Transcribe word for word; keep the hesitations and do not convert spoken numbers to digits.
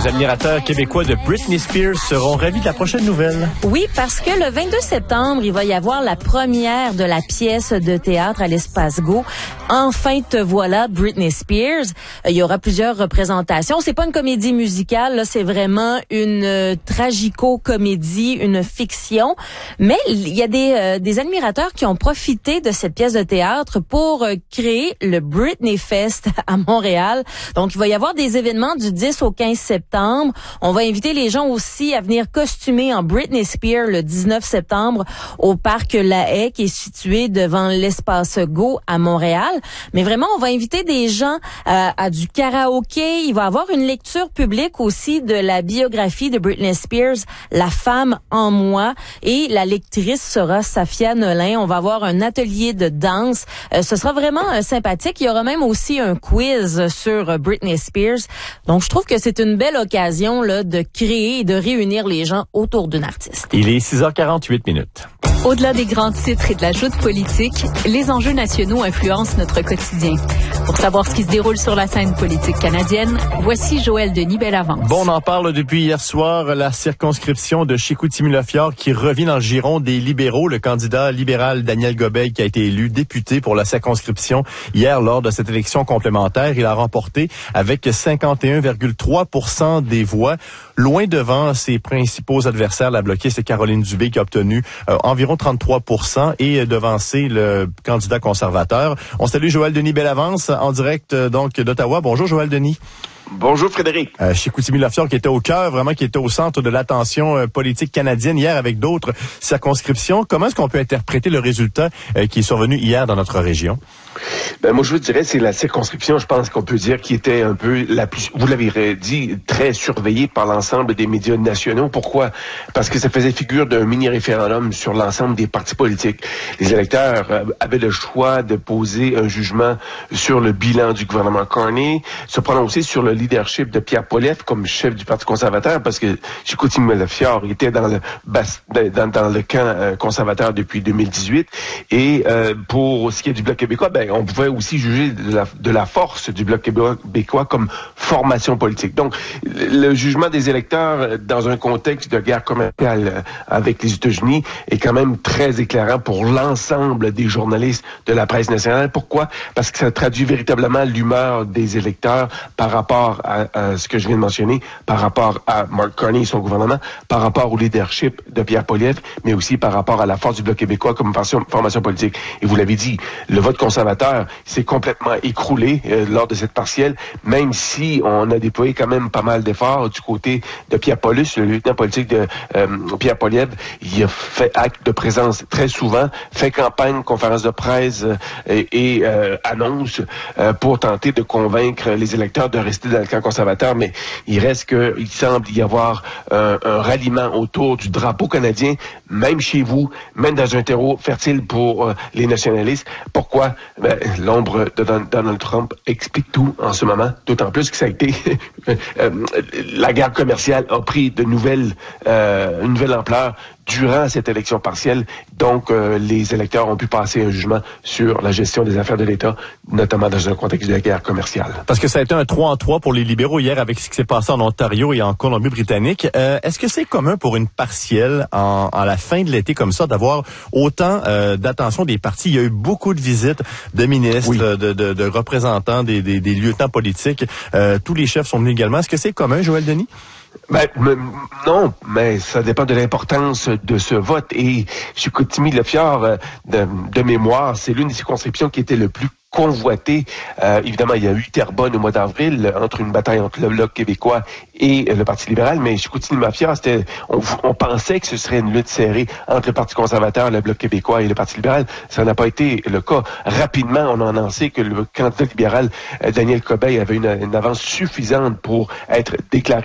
Les admirateurs québécois de Britney Spears seront ravis de la prochaine nouvelle. Oui, parce que le vingt-deux septembre, il va y avoir la première de la pièce de théâtre à l'Espace Go. Enfin te voilà, Britney Spears. Il y aura plusieurs représentations. C'est pas une comédie musicale, là, c'est vraiment une euh, tragico-comédie, une fiction. Mais il y a des, euh, des admirateurs qui ont profité de cette pièce de théâtre pour euh, créer le Britney Fest à Montréal. Donc, il va y avoir des événements du dix au quinze septembre. On va inviter les gens aussi à venir costumer en Britney Spears le dix-neuf septembre au parc La Haye qui est situé devant l'Espace Go à Montréal. Mais vraiment, on va inviter des gens euh, à du karaoké. Il va y avoir une lecture publique aussi de la biographie de Britney Spears, La femme en moi. Et la lectrice sera Safia Nolin. On va avoir un atelier de danse. Euh, ce sera vraiment euh, sympathique. Il y aura même aussi un quiz sur euh, Britney Spears. Donc, je trouve que c'est une belle occasion là de créer et de réunir les gens autour d'une artiste. Il est six heures quarante-huit minutes. Au-delà des grands titres et de la joute politique, les enjeux nationaux influencent notre quotidien. Pour savoir ce qui se déroule sur la scène politique canadienne, voici Joël Denis Bellavance. Bon, on en parle depuis hier soir, la circonscription de Chicoutimi-Le-Fjord qui revient dans le giron des libéraux. Le candidat libéral Daniel Gobeil qui a été élu député pour la circonscription hier lors de cette élection complémentaire. Il a remporté avec cinquante et un virgule trois pour cent des voix, loin devant ses principaux adversaires. La bloquiste Caroline Dubé qui a obtenu euh, environ trente-trois pour cent et devancé le candidat conservateur. On salue Joël Denis Bellavance en direct donc d'Ottawa. Bonjour Joël Denis. Bonjour Frédéric. Euh, Chicoutimi-Le-Fjord qui était au cœur, vraiment qui était au centre de l'attention euh, politique canadienne hier avec d'autres circonscriptions. Comment est-ce qu'on peut interpréter le résultat euh, qui est survenu hier dans notre région? Ben moi je vous dirais c'est la circonscription, je pense qu'on peut dire qui était un peu la plus, vous l'avez dit, très surveillée par l'ensemble des médias nationaux. Pourquoi? Parce que ça faisait figure d'un mini-référendum sur l'ensemble des partis politiques. Les électeurs euh, avaient le choix de poser un jugement sur le bilan du gouvernement Carney, se prononcer sur le leadership de Pierre Poilievre comme chef du Parti conservateur, parce que Chicoutimi-Le-Fjord était dans le dans, dans le camp euh, conservateur depuis deux mille dix-huit. Et euh, pour ce qui est du Bloc québécois, ben on pouvait aussi juger de la, de la force du Bloc québécois comme formation politique. Donc, le jugement des électeurs dans un contexte de guerre commerciale avec les États-Unis est quand même très éclairant pour l'ensemble des journalistes de la presse nationale. Pourquoi? Parce que ça traduit véritablement l'humeur des électeurs par rapport à, à ce que je viens de mentionner, par rapport à Mark Carney et son gouvernement, par rapport au leadership de Pierre Poilievre, mais aussi par rapport à la force du Bloc québécois comme formation politique. Et vous l'avez dit, le vote conservateur s'est complètement écroulé euh, lors de cette partielle, même si on a déployé quand même pas mal d'efforts du côté de Pierre Paulus, le lieutenant politique de euh, Pierre Poilievre. Il a fait acte de présence très souvent, fait campagne, conférence de presse euh, et, et euh, annonce euh, pour tenter de convaincre les électeurs de rester dans le camp conservateur, mais il reste que il semble y avoir euh, un ralliement autour du drapeau canadien, même chez vous, même dans un terreau fertile pour euh, les nationalistes. Pourquoi? Ben, l'ombre de Donald Trump explique tout en ce moment, d'autant plus que ça a été euh, la guerre commerciale a pris de nouvelles euh, une nouvelle ampleur durant cette élection partielle. Donc, euh, les électeurs ont pu passer un jugement sur la gestion des affaires de l'État, notamment dans un contexte de guerre commerciale. Parce que ça a été un trois en trois pour les libéraux hier avec ce qui s'est passé en Ontario et en Colombie-Britannique. Euh, est-ce que c'est commun pour une partielle en, en la fin de l'été comme ça d'avoir autant euh, d'attention des partis? Il y a eu beaucoup de visites de ministres, oui. de, de, de représentants, des, des, des lieutenants politiques. Euh, tous les chefs sont venus également. Est-ce que c'est commun, Joël Denis? Ben, non, mais ça dépend de l'importance de ce vote. Et Chicoutimi-Le-Fjord, de, de mémoire, c'est l'une des circonscriptions qui était le plus convoité. Euh, évidemment, il y a eu Terrebonne au mois d'avril, entre une bataille entre le Bloc québécois et le Parti libéral, mais Chicoutimi-Le-Fjord, c'était, on, on pensait que ce serait une lutte serrée entre le Parti conservateur, le Bloc québécois et le Parti libéral. Ça n'a pas été le cas. Rapidement, on a annoncé que le candidat libéral, Daniel Gobeil, avait une, une avance suffisante pour être déclaré